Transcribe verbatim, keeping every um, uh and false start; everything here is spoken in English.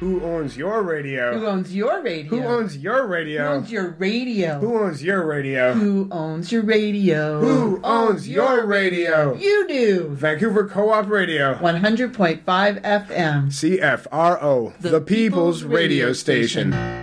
Who owns your radio? Who owns your radio? Who owns your radio? Who owns your radio? Who owns your radio? Who owns your radio? Who owns your radio? You do. Vancouver Co-op Radio. one hundred point five F M. C F R O, the, The People's, People's Radio, Radio Station. Station.